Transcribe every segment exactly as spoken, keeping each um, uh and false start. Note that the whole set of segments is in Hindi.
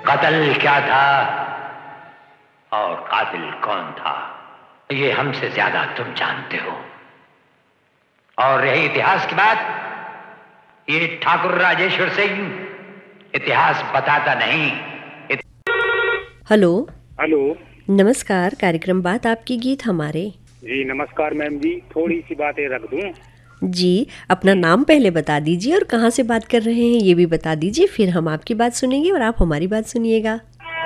कत्ल क्या था और कातिल कौन था, ये हमसे ज्यादा तुम जानते हो। और रही इतिहास की बात, ये ठाकुर राजेश्वर सिंह इतिहास बताता नहीं। इत... हेलो हेलो, नमस्कार। कार्यक्रम बात आपकी गीत हमारे। जी नमस्कार मैम जी, थोड़ी सी बातें रख दूं? जी, अपना नाम पहले बता दीजिए और कहाँ से बात कर रहे हैं ये भी बता दीजिए, फिर हम आपकी बात सुनेंगे और आप हमारी बात सुनिएगा।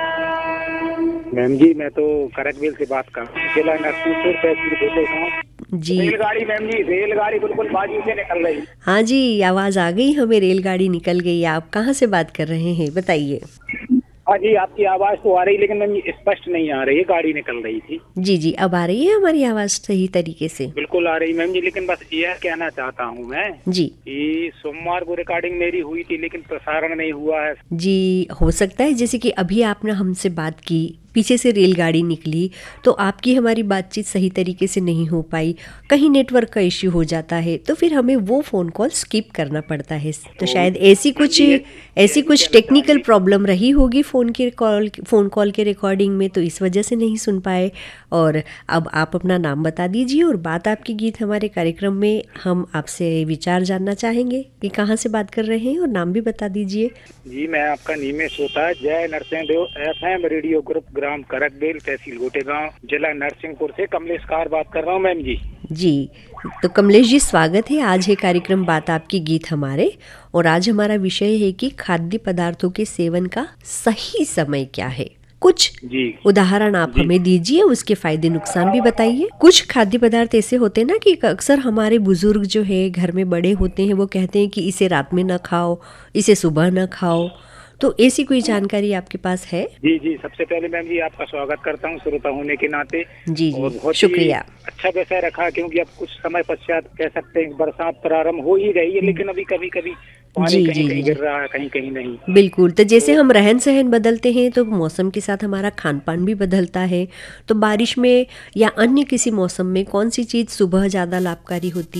मैम जी मैं तो करकवेल से बात कर रहा हूँ, जिला नरसिंहपुर, तहसील गोटे गाँव। जी रेलगाड़ी मैम जी, रेलगाड़ी बिल्कुल बाजू से निकल रही। हाँ जी, आवाज़ आ गई हमें, रेलगाड़ी निकल गई। आप कहाँ से बात कर रहे हैं बताइए। हाँ जी, आपकी आवाज तो आ रही लेकिन मैम जी स्पष्ट नहीं आ रही है, गाड़ी निकल रही थी। जी जी, अब आ रही है हमारी आवाज़ सही तरीके से? बिल्कुल आ रही मैम जी, लेकिन बस यह कहना चाहता हूँ मैं जी कि सोमवार को रिकॉर्डिंग मेरी हुई थी लेकिन प्रसारण नहीं हुआ है। जी, हो सकता है जैसे कि अभी आपने हमसे बात की, पीछे से रेलगाड़ी निकली तो आपकी हमारी बातचीत सही तरीके से नहीं हो पाई, कहीं नेटवर्क का इश्यू हो जाता है तो फिर हमें वो फ़ोन कॉल स्किप करना पड़ता है। तो शायद ऐसी कुछ ऐसी कुछ टेक्निकल प्रॉब्लम रही होगी फ़ोन के कॉल फ़ोन कॉल के रिकॉर्डिंग में, तो इस वजह से नहीं सुन पाए। और अब आप अपना नाम बता दीजिए और बात आपकी गीत हमारे कार्यक्रम में हम आपसे विचार जानना चाहेंगे कि कहाँ से बात कर रहे हैं और नाम भी बता दीजिए। जी मैं आपका नियमित होता है जय नरसिंहदेव एफएम रेडियो ग्रुप, ग्राम करकबेल, तहसील गोटेगांव, जिला नरसिंहपुर से कमलेश कार बात कर रहा हूँ मैम जी। जी, तो कमलेश जी स्वागत है। आज है कार्यक्रम बात आपकी गीत हमारे, और आज हमारा विषय है कि खाद्य पदार्थों के सेवन का सही समय क्या है। कुछ जी उदाहरण आप जी। हमें दीजिए, उसके फायदे नुकसान भी बताइए। कुछ खाद्य पदार्थ ऐसे होते हैं ना कि अक्सर हमारे बुजुर्ग जो है घर में बड़े होते हैं वो कहते हैं कि इसे रात में ना खाओ, इसे सुबह ना खाओ, तो ऐसी कोई जानकारी आपके पास है? जी जी, सबसे पहले मैम जी आपका स्वागत करता हूँ श्रोता होने के नाते। जी और जी, बहुत ही शुक्रिया। अच्छा विषय रखा, क्योंकि अब कुछ समय पश्चात कह सकते हैं बरसात प्रारंभ हो ही रही है, लेकिन अभी कभी कभी पानी जी कहीं जी कहीं जी गिर रहा है, कहीं कहीं नहीं। बिल्कुल। तो जैसे तो हम रहन सहन बदलते हैं तो मौसम के साथ हमारा खान पान भी बदलता है। तो बारिश में या अन्य किसी मौसम में कौन सी चीज़ सुबह ज़्यादा लाभकारी होती है?